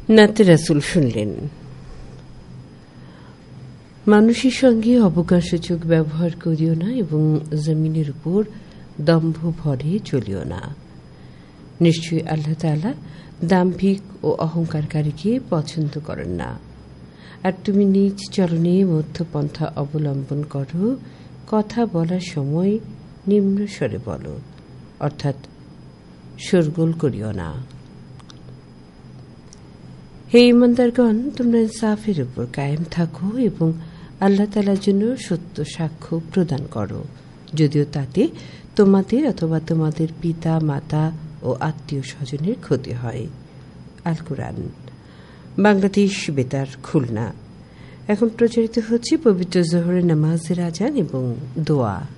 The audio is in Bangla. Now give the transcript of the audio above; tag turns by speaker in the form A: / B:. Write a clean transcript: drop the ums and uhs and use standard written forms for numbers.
A: নাতে রাসূল শুনলেন, মানুষের সঙ্গে অবকাশযোগ ব্যবহার করিও না এবং জমিনের উপর দম্ভ ভরে চলিও না। নিশ্চয়ই আল্লাহ তাআলা দাম্ভিক ও অহংকারকারীকে পছন্দ করেন না। আর তুমি নিজ চলনে মধ্যপন্থা অবলম্বন করো। কথা বলার সময় নিম্ন স্বরে বলো, অর্থাৎ শোরগোল করিও না। হে ঈমানদারগণ, তোমরা ইনসাফের উপর কায়েম থাকো এবং আল্লাহ তাআলার জন্য সত্য সাক্ষ্য প্রদান করো, যদিও তাতে তোমাদের অথবা তোমাদের পিতা মাতা ও আত্মীয় স্বজনের ক্ষতি হয়। আল কুরআন, বাংলাদেশ বেতার, খুলনা। এখন প্রচারিত হচ্ছে পবিত্র জোহরের নামাজের আজান এবং দোয়া।